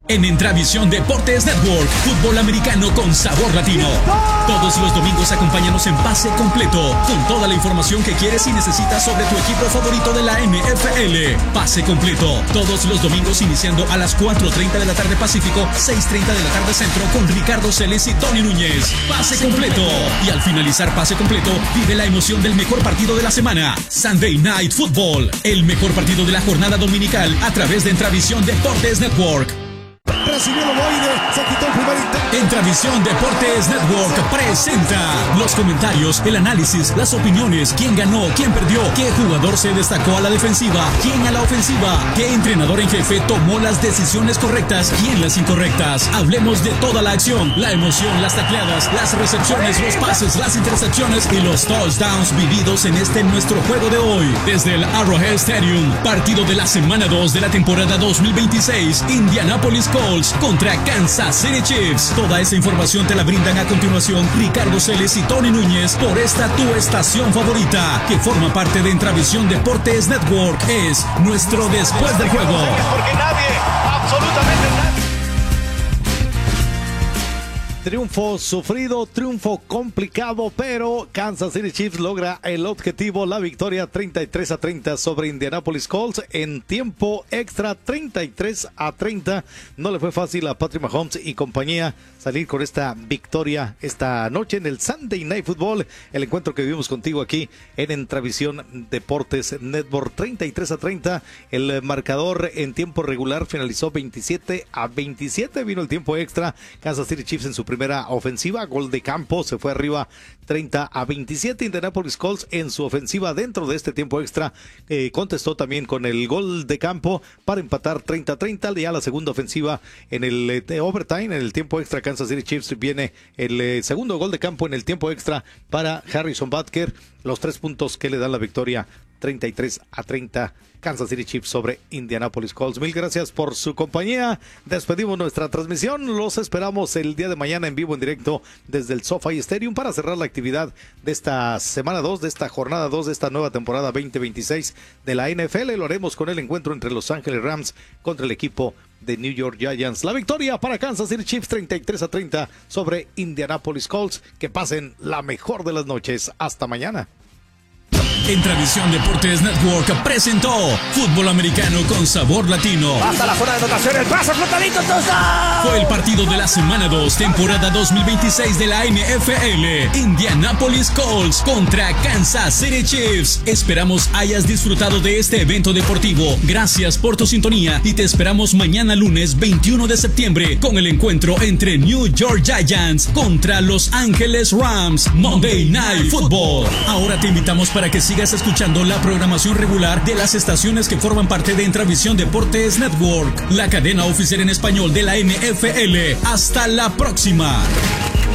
En Entravisión Deportes Network, fútbol americano con sabor latino. Todos los domingos acompáñanos en Pase Completo, con toda la información que quieres y necesitas sobre tu equipo favorito de la NFL. Pase Completo, todos los domingos iniciando a las 4:30 de la tarde Pacífico, 6:30 de la tarde Centro, con Ricardo Celes y Tony Núñez. Pase Completo. Y al finalizar Pase Completo, vive la emoción del mejor partido de la semana. Sunday Night Football, el mejor partido de la jornada dominical a través de Entravisión Deportes Network. Recibió el ovoide, se quitó el primer intento. Entravisión Deportes Network presenta los comentarios, el análisis, las opiniones, quién ganó, quién perdió, qué jugador se destacó a la defensiva, quién a la ofensiva, qué entrenador en jefe tomó las decisiones correctas, quién las incorrectas. Hablemos de toda la acción, la emoción, las tacleadas, las recepciones, los pases, las intercepciones y los touchdowns vividos en nuestro juego de hoy. Desde el Arrowhead Stadium, partido de la semana 2 de la temporada 2026, Indianapolis Colts contra Kansas City Chiefs. Toda esa información te la brindan a continuación Ricardo Celes y Tony Núñez por esta tu estación favorita, que forma parte de Entravisión Deportes Network. Es nuestro Después del Juego. Porque nadie, absolutamente nadie. Triunfo sufrido, triunfo complicado, pero Kansas City Chiefs logra el objetivo, la victoria 33-30 sobre Indianapolis Colts en tiempo extra, 33-30. No le fue fácil a Patrick Mahomes y compañía salir con esta victoria esta noche en el Sunday Night Football, el encuentro que vivimos contigo aquí en Entravisión Deportes Network. 33-30, el marcador en tiempo regular finalizó 27-27, vino el tiempo extra, Kansas City Chiefs en su primera ofensiva, gol de campo, se fue arriba 30-27. Indianapolis Colts en su ofensiva dentro de este tiempo extra contestó también con el gol de campo para empatar 30-30. Ya la segunda ofensiva en el overtime, en el tiempo extra, Kansas City Chiefs, viene el segundo gol de campo en el tiempo extra para Harrison Butker, los 3 puntos que le dan la victoria 33-30, Kansas City Chiefs sobre Indianapolis Colts. Mil gracias por su compañía. Despedimos nuestra transmisión. Los esperamos el día de mañana en vivo, en directo desde el SoFi Stadium para cerrar la actividad de esta semana 2, de esta jornada 2, de esta nueva temporada 2026 de la NFL. Lo haremos con el encuentro entre Los Ángeles Rams contra el equipo de New York Giants. La victoria para Kansas City Chiefs 33-30 sobre Indianapolis Colts. Que pasen la mejor de las noches. Hasta mañana. Entravisión Deportes Network presentó fútbol americano con sabor latino. Hasta la zona de anotación, el paso flotadito, touchdown. Fue el partido de la semana 2, temporada 2026 de la NFL. Indianapolis Colts contra Kansas City Chiefs. Esperamos hayas disfrutado de este evento deportivo. Gracias por tu sintonía y te esperamos mañana lunes 21 de septiembre con el encuentro entre New York Giants contra Los Ángeles Rams. Monday Night Football. Ahora te invitamos para que sigas escuchando la programación regular de las estaciones que forman parte de Entravisión Deportes Network, la cadena oficial en español de la NFL. Hasta la próxima.